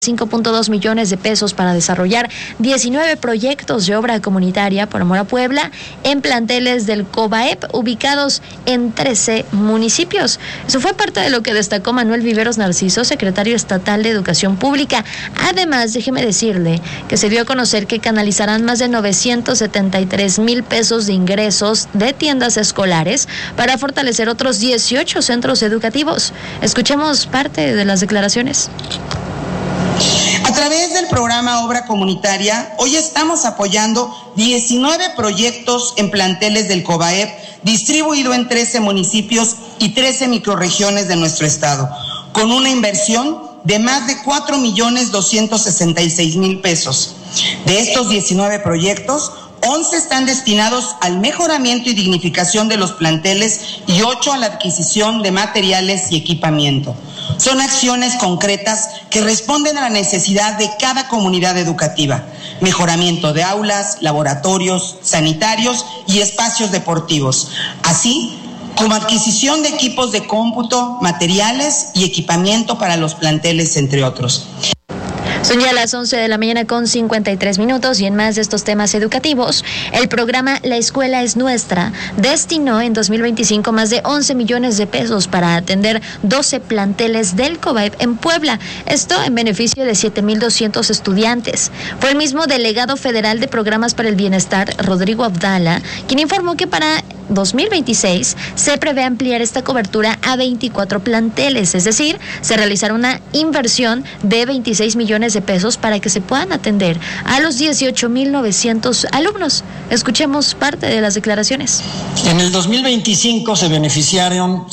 5.2 millones de pesos para desarrollar 19 proyectos de obra comunitaria por amor a Puebla en planteles del COBAEP ubicados en 13 municipios. Eso fue parte de lo que destacó Manuel Viveros Narciso, secretario estatal de Educación Pública. Además, déjeme decirle que se dio a conocer que canalizarán más de 973,000 pesos de ingresos de tiendas escolares para fortalecer otros 18 centros educativos. Escuchemos parte de las declaraciones. A través del programa Obra Comunitaria, hoy estamos apoyando 19 proyectos en planteles del COBAEP, distribuido en 13 municipios y 13 microrregiones de nuestro estado, con una inversión de más de 4,266,000 pesos. De estos 19 proyectos, 11 están destinados al mejoramiento y dignificación de los planteles y 8 a la adquisición de materiales y equipamiento. Son acciones concretas que responden a la necesidad de cada comunidad educativa: mejoramiento de aulas, laboratorios, sanitarios y espacios deportivos, así como adquisición de equipos de cómputo, materiales y equipamiento para los planteles, entre otros. Son ya las 11 de la mañana con 53 minutos y en más de estos temas educativos, el programa La Escuela es Nuestra destinó en 2025 más de 11 millones de pesos para atender 12 planteles del COBAEP en Puebla. Esto en beneficio de 7,200 estudiantes. Fue el mismo delegado federal de Programas para el Bienestar, Rodrigo Abdala, quien informó que para 2026 se prevé ampliar esta cobertura a 24 planteles, es decir, se realizará una inversión de 26 millones de pesos para que se puedan atender a los 18,900 alumnos. Escuchemos parte de las declaraciones. En el 2025 se beneficiaron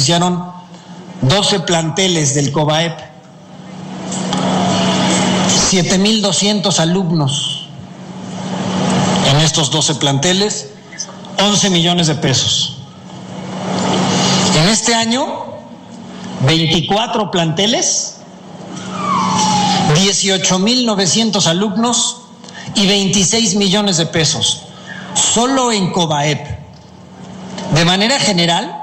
12 planteles del COBAEP, 7,200 alumnos en estos 12 planteles, 11 millones de pesos. En este año, 24 planteles, 18,900 alumnos y 26 millones de pesos, solo en COBAEP. De manera general,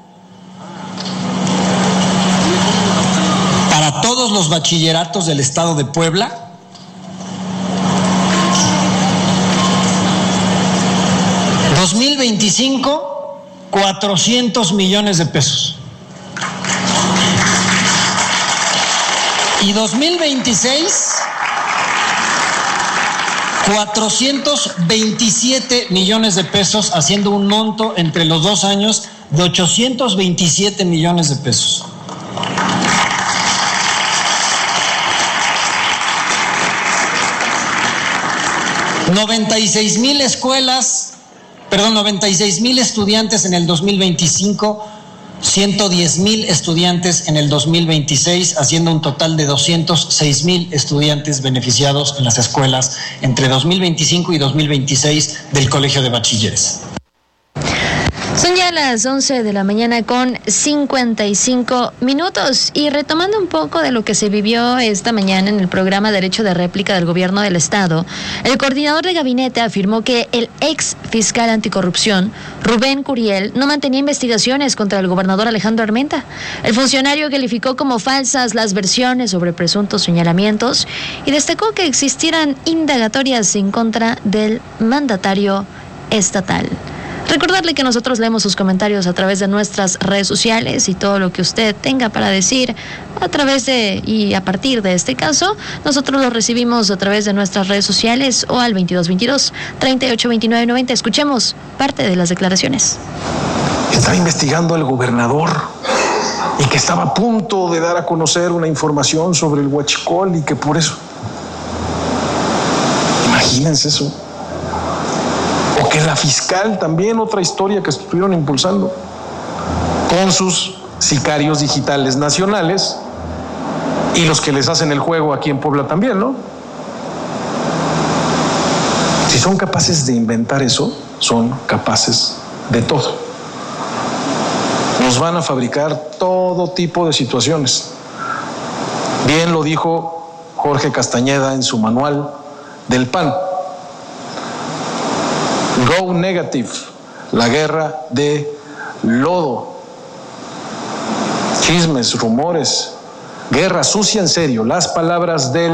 para todos los bachilleratos del estado de Puebla, 2025, 400 millones de pesos. Y 2026, 427 millones de pesos, haciendo un monto entre los 2 años de 827 millones de pesos. $96,000 estudiantes en el 2025, 110,000 estudiantes en el 2026, haciendo un total de 206,000 estudiantes beneficiados en las escuelas entre 2025 y 2026 del Colegio de Bachilleres. Son ya las 11 de la mañana con 55 minutos y retomando un poco de lo que se vivió esta mañana en el programa Derecho de Réplica del Gobierno del Estado, el coordinador de gabinete afirmó que el ex fiscal anticorrupción, Rubén Curiel, no mantenía investigaciones contra el gobernador Alejandro Armenta. El funcionario calificó como falsas las versiones sobre presuntos señalamientos y destacó que existieran indagatorias en contra del mandatario estatal. Recordarle que nosotros leemos sus comentarios a través de nuestras redes sociales y todo lo que usted tenga para decir a través de y a partir de este caso, nosotros lo recibimos a través de nuestras redes sociales o al 2222-382990. Escuchemos parte de las declaraciones. Estaba investigando al gobernador y que estaba a punto de dar a conocer una información sobre el huachicol y que por eso... Imagínense eso. O que la fiscal, también otra historia que estuvieron impulsando, con sus sicarios digitales nacionales y los que les hacen el juego aquí en Puebla también, ¿no? Si son capaces de inventar eso, son capaces de todo. Nos van a fabricar todo tipo de situaciones. Bien lo dijo Jorge Castañeda en su manual del PAN. Go Negative, la guerra de lodo, chismes, rumores, Guerra sucia en serio, las palabras del